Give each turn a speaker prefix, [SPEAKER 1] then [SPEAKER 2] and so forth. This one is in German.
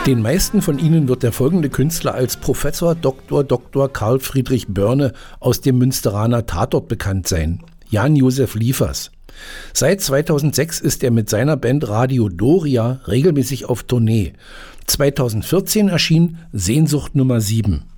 [SPEAKER 1] Den meisten von Ihnen wird der folgende Künstler als Professor Dr. Karl Friedrich Börne aus dem Münsteraner Tatort bekannt sein. Jan-Josef Liefers. Seit 2006 ist er mit seiner Band Radio Doria regelmäßig auf Tournee. 2014 erschien Sehnsucht Nummer 7.